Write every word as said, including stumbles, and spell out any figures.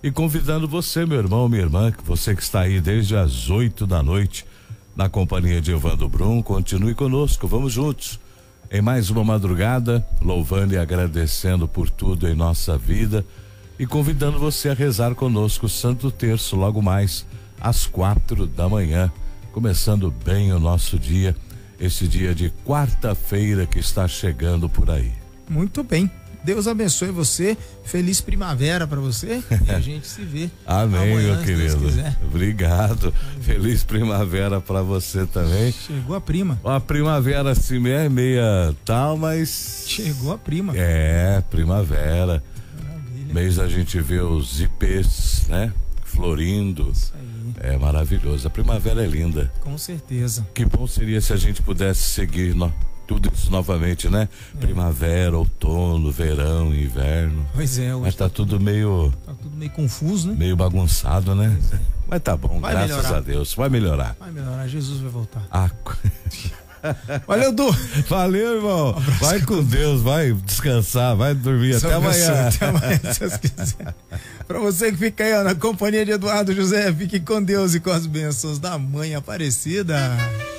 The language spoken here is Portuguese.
E convidando você, meu irmão, minha irmã, que você que está aí desde as oito da noite, na companhia de Evandro Brum, continue conosco, vamos juntos. Em mais uma madrugada, louvando e agradecendo por tudo em nossa vida e convidando você a rezar conosco o Santo Terço logo mais às quatro da manhã, começando bem o nosso dia, esse dia de quarta-feira que está chegando por aí. Muito bem. Deus abençoe você, feliz primavera para você e a gente se vê. Amém, amanhã, meu querido. Obrigado. Feliz primavera para você também. Chegou a prima. A primavera assim é meia tal, mas chegou a prima. É, primavera. Maravilha. Mês a gente vê os ipês, né? Florindo. Isso aí. É maravilhoso. A primavera é linda. Com certeza. Que bom seria se a gente pudesse seguir no... tudo isso novamente, né? É. Primavera, outono, verão, inverno. Pois é. Mas tá, tá tudo meio... Tá tudo meio confuso, né? Meio bagunçado, né? É. Mas tá bom, vai graças melhorar. a Deus. Vai melhorar. Vai melhorar, Jesus vai voltar. Ah. Valeu, Du. Valeu, irmão. Um vai com Deus, vai descansar, vai dormir. Até amanhã. Até amanhã, se Deus quiser. Pra você que fica aí, ó, na companhia de Eduardo José, fique com Deus e com as bênçãos da Mãe Aparecida.